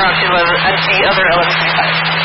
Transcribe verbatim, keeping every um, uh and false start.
around to uh, the other L M twenty-five.